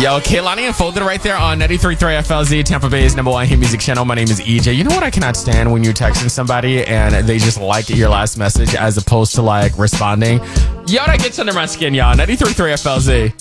Yo, Kaylani and Folded right there on 93.3 FLZ, Tampa Bay's #1 hit music channel. My name is EJ. You know what I cannot stand? When you're texting somebody and they just like your last message as opposed to like responding. Yo, that gets under my skin, y'all. 93.3 FLZ.